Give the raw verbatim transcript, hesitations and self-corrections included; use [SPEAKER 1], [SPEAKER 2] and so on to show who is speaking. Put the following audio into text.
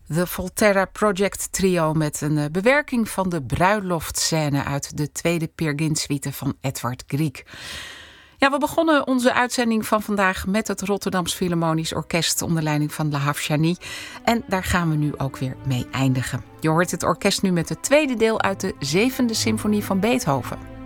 [SPEAKER 1] The Volterra Project Trio met een bewerking van de bruiloftscène uit de tweede Peer Gynt suite van Edvard Grieg. Ja, we begonnen onze uitzending van vandaag met het Rotterdams Philharmonisch Orkest onder leiding van Lahav Shani. En daar gaan we nu ook weer mee eindigen. Je hoort het orkest nu met het tweede deel uit de zevende symfonie van Beethoven.